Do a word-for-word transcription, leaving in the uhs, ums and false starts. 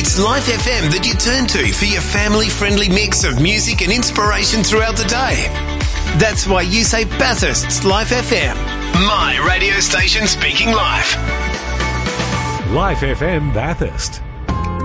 It's Life F M that you turn to for your family-friendly mix of music and inspiration throughout the day. That's why you say Bathurst's Life F M. My radio station speaking life. Life F M Bathurst.